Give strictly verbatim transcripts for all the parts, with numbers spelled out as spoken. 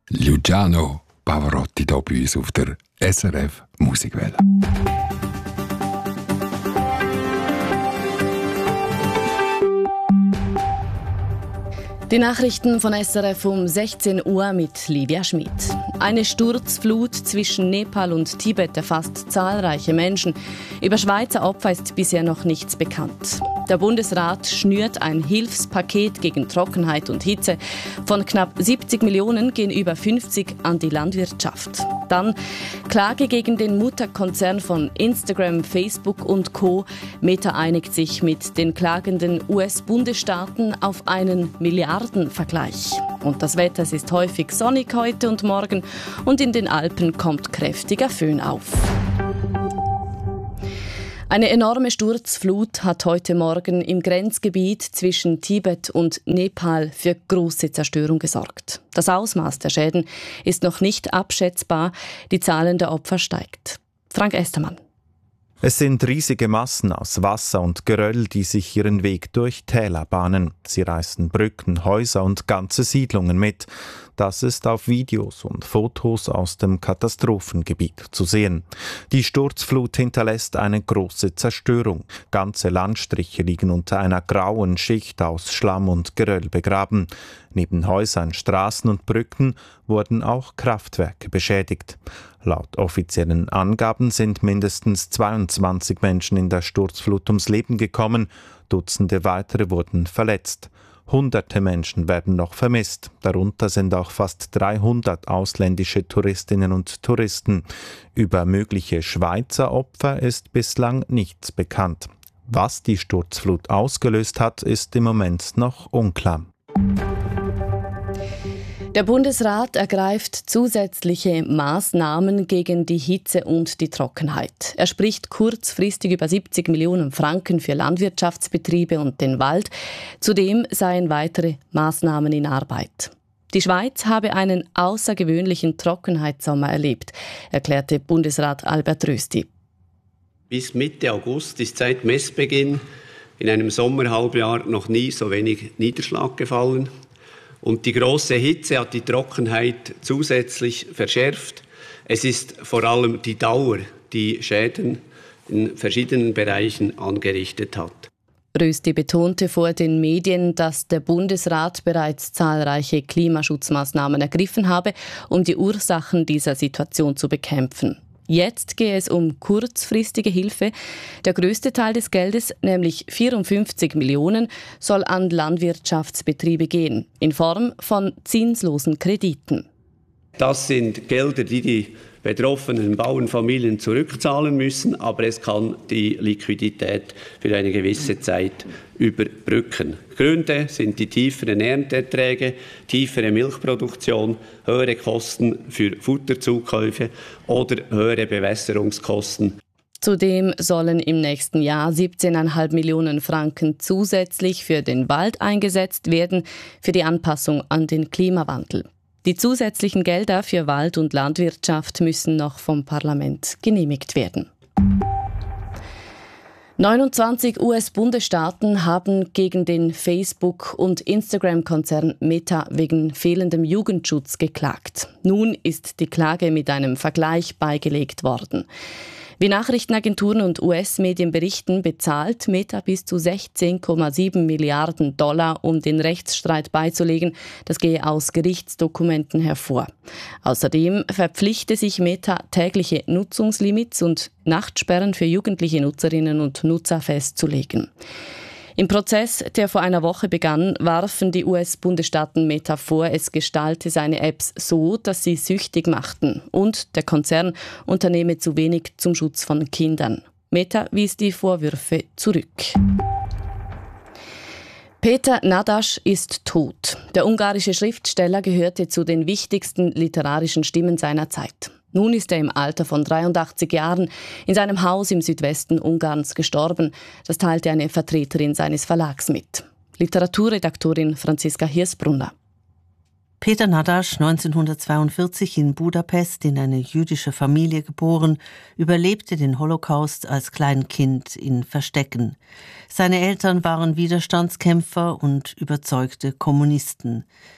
Luciano Pavarotti hier bei uns auf der S R F Musikwelle. Die Nachrichten von S R F um sechzehn Uhr mit Livia Schmid. Eine Sturzflut zwischen Nepal und Tibet erfasst zahlreiche Menschen. Über Schweizer Opfer ist bisher noch nichts bekannt. Der Bundesrat schnürt ein Hilfspaket gegen Trockenheit und Hitze. Von knapp siebzig Millionen gehen über fünfzig an die Landwirtschaft. Dann Klage gegen den Mutterkonzern von Instagram, Facebook und Co. Meta einigt sich mit den klagenden U S-Bundesstaaten auf einen Milliardenvergleich. Und das Wetter, es ist häufig sonnig heute und morgen und in den Alpen kommt kräftiger Föhn auf. Eine enorme Sturzflut hat heute Morgen im Grenzgebiet zwischen Tibet und Nepal für große Zerstörung gesorgt. Das Ausmaß der Schäden ist noch nicht abschätzbar. Die Zahl der Opfer steigt. Frank Estermann. Es sind riesige Massen aus Wasser und Geröll, die sich ihren Weg durch Täler bahnen. Sie reißen Brücken, Häuser und ganze Siedlungen mit. Das ist auf Videos und Fotos aus dem Katastrophengebiet zu sehen. Die Sturzflut hinterlässt eine große Zerstörung. Ganze Landstriche liegen unter einer grauen Schicht aus Schlamm und Geröll begraben. Neben Häusern, Straßen und Brücken wurden auch Kraftwerke beschädigt. Laut offiziellen Angaben sind mindestens zweiundzwanzig Menschen in der Sturzflut ums Leben gekommen. Dutzende weitere wurden verletzt. Hunderte Menschen werden noch vermisst. Darunter sind auch fast dreihundert ausländische Touristinnen und Touristen. Über mögliche Schweizer Opfer ist bislang nichts bekannt. Was die Sturzflut ausgelöst hat, ist im Moment noch unklar. Der Bundesrat ergreift zusätzliche Maßnahmen gegen die Hitze und die Trockenheit. Er spricht kurzfristig über siebzig Millionen Franken für Landwirtschaftsbetriebe und den Wald. Zudem seien weitere Maßnahmen in Arbeit. Die Schweiz habe einen außergewöhnlichen Trockenheitssommer erlebt, erklärte Bundesrat Albert Rösti. Bis Mitte August ist seit Messbeginn in einem Sommerhalbjahr noch nie so wenig Niederschlag gefallen. Und die große Hitze hat die Trockenheit zusätzlich verschärft. Es ist vor allem die Dauer, die Schäden in verschiedenen Bereichen angerichtet hat. Rösti betonte vor den Medien, dass der Bundesrat bereits zahlreiche Klimaschutzmaßnahmen ergriffen habe, um die Ursachen dieser Situation zu bekämpfen. Jetzt gehe es um kurzfristige Hilfe. Der größte Teil des Geldes, nämlich vierundfünfzig Millionen, soll an Landwirtschaftsbetriebe gehen, in Form von zinslosen Krediten. Das sind Gelder, die die betroffenen Bauernfamilien zurückzahlen müssen, aber es kann die Liquidität für eine gewisse Zeit überbrücken. Gründe sind die tieferen Ernteerträge, tiefere Milchproduktion, höhere Kosten für Futterzukäufe oder höhere Bewässerungskosten. Zudem sollen im nächsten Jahr siebzehn Komma fünf Millionen Franken zusätzlich für den Wald eingesetzt werden, für die Anpassung an den Klimawandel. Die zusätzlichen Gelder für Wald- und Landwirtschaft müssen noch vom Parlament genehmigt werden. neunundzwanzig U S-Bundesstaaten haben gegen den Facebook- und Instagram-Konzern Meta wegen fehlendem Jugendschutz geklagt. Nun ist die Klage mit einem Vergleich beigelegt worden. Wie Nachrichtenagenturen und U S-Medien berichten, bezahlt Meta bis zu sechzehn Komma sieben Milliarden Dollar, um den Rechtsstreit beizulegen. Das gehe aus Gerichtsdokumenten hervor. Außerdem verpflichte sich Meta, tägliche Nutzungslimits und Nachtsperren für jugendliche Nutzerinnen und Nutzer festzulegen. Im Prozess, der vor einer Woche begann, warfen die U S-Bundesstaaten Meta vor, es gestalte seine Apps so, dass sie süchtig machten und der Konzern unternehme zu wenig zum Schutz von Kindern. Meta wies die Vorwürfe zurück. Peter Nadaš ist tot. Der ungarische Schriftsteller gehörte zu den wichtigsten literarischen Stimmen seiner Zeit. Nun ist er im Alter von dreiundachtzig Jahren in seinem Haus im Südwesten Ungarns gestorben. Das teilte eine Vertreterin seines Verlags mit. Literaturredaktorin Franziska Hirsbrunner. Peter Nadaš, neunzehnhundertzweiundvierzig in Budapest in eine jüdische Familie geboren, überlebte den Holocaust als Kleinkind in Verstecken. Seine Eltern waren Widerstandskämpfer und überzeugte Kommunisten.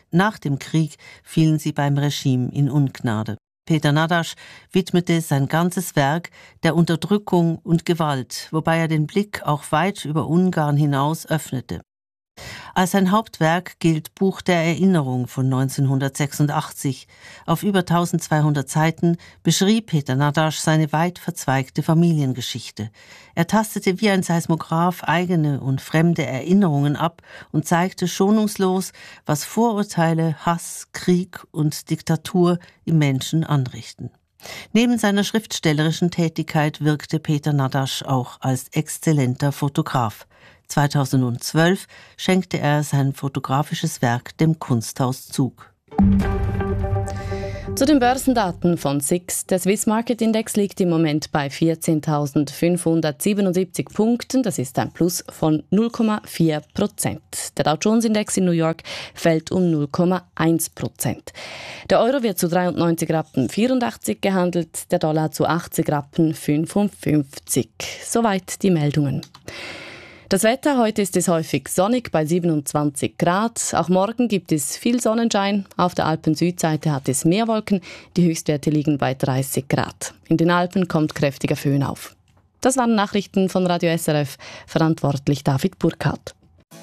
Nach dem Krieg fielen sie beim Regime in Ungnade. Peter Nadasch widmete sein ganzes Werk der Unterdrückung und Gewalt, wobei er den Blick auch weit über Ungarn hinaus öffnete. Als sein Hauptwerk gilt Buch der Erinnerung von neunzehnhundertsechsundachtzig. Auf über eintausendzweihundert Seiten beschrieb Peter Nadasch seine weit verzweigte Familiengeschichte. Er tastete wie ein Seismograph eigene und fremde Erinnerungen ab und zeigte schonungslos, was Vorurteile, Hass, Krieg und Diktatur im Menschen anrichten. Neben seiner schriftstellerischen Tätigkeit wirkte Peter Nadasch auch als exzellenter Fotograf. zweitausendzwölf schenkte er sein fotografisches Werk dem Kunsthaus Zug. Zu den Börsendaten von S I X. Der Swiss Market Index liegt im Moment bei vierzehntausendfünfhundertsiebenundsiebzig Punkten. Das ist ein Plus von null Komma vier Prozent. Der Dow Jones Index in New York fällt um null Komma eins Prozent. Der Euro wird zu dreiundneunzig Rappen vierundachtzig gehandelt, der Dollar zu achtzig Rappen fünfundfünfzig. Soweit die Meldungen. Das Wetter, heute ist es häufig sonnig bei siebenundzwanzig Grad. Auch morgen gibt es viel Sonnenschein. Auf der Alpen-Südseite hat es mehr Wolken. Die Höchstwerte liegen bei dreißig Grad. In den Alpen kommt kräftiger Föhn auf. Das waren Nachrichten von Radio S R F. Verantwortlich David Burkhardt.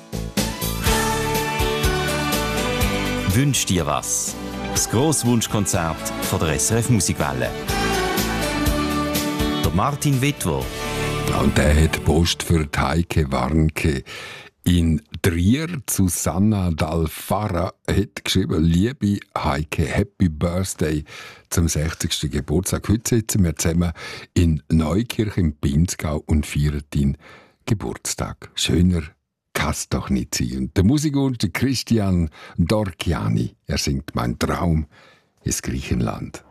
Wünsch dir was? Das Grosswunschkonzert von der S R F Musikwelle. Der Martin Wittwer. Und der hat Post für die Heike Warnke in Trier. Susanna Dalfara hat geschrieben: Liebe Heike, Happy Birthday zum sechzigsten Geburtstag. Heute sitzen wir zusammen in Neukirch im Pinzgau und feiern deinen Geburtstag. Schöner kann es doch nicht sein. Und der Musikwunsch, der Christian Dorchiani, er singt «Mein Traum ist Griechenland».